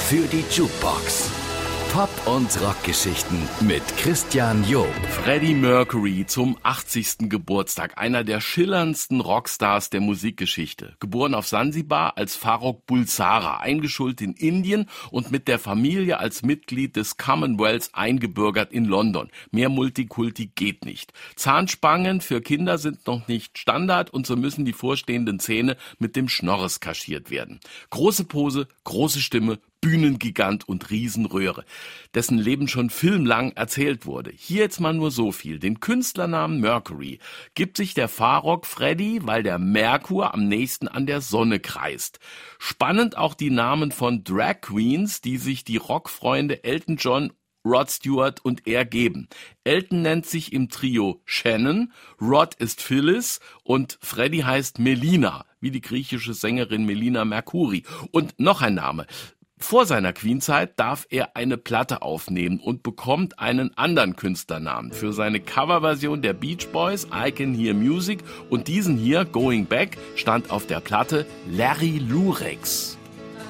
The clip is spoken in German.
für die Jukebox. Pop- und Rockgeschichten mit Christian Job. Freddie Mercury zum 80. Geburtstag, einer der schillerndsten Rockstars der Musikgeschichte. Geboren auf Sansibar als Farrokh Bulsara, eingeschult in Indien und mit der Familie als Mitglied des Commonwealths eingebürgert in London. Mehr Multikulti geht nicht. Zahnspangen für Kinder sind noch nicht Standard und so müssen die vorstehenden Zähne mit dem Schnorres kaschiert werden. Große Pose, große Stimme, Bühnengigant und Riesenröhre, dessen Leben schon filmlang erzählt wurde. Hier jetzt mal nur so viel. Den Künstlernamen Mercury gibt sich der Farrokh Freddie, weil der Merkur am nächsten an der Sonne kreist. Spannend auch die Namen von Drag Queens, die sich die Rockfreunde Elton John, Rod Stewart und er geben. Elton nennt sich im Trio Shannon, Rod ist Phyllis und Freddie heißt Melina, wie die griechische Sängerin Melina Mercouri. Und noch ein Name. Vor seiner Queen-Zeit darf er eine Platte aufnehmen und bekommt einen anderen Künstlernamen. Für seine Coverversion der Beach Boys, I Can Hear Music, und diesen hier, Going Back, stand auf der Platte Larry Lurex.